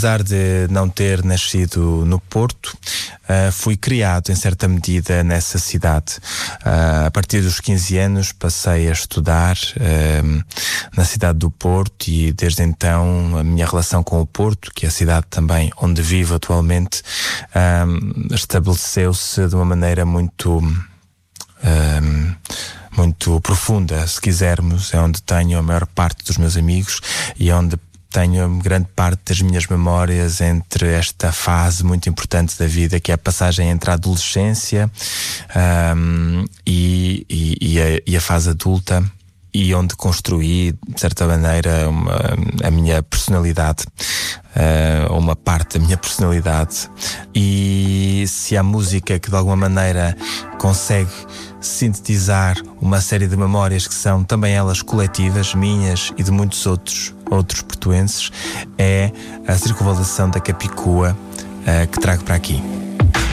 apesar de não ter nascido no Porto, fui criado em certa medida nessa cidade. A partir dos 15 anos passei a estudar na cidade do Porto, e desde então a minha relação com o Porto, que é a cidade também onde vivo atualmente, estabeleceu-se de uma maneira muito profunda, se quisermos. É onde tenho a maior parte dos meus amigos e é onde tenho grande parte das minhas memórias entre esta fase muito importante da vida, que é a passagem entre a adolescência e a fase adulta, e onde construí, de certa maneira, a minha personalidade, uma parte da minha personalidade. E se há música que de alguma maneira consegue sintetizar uma série de memórias que são também elas coletivas, minhas e de muitos outros portuenses, é a Circunvalação da Capicua que trago para aqui.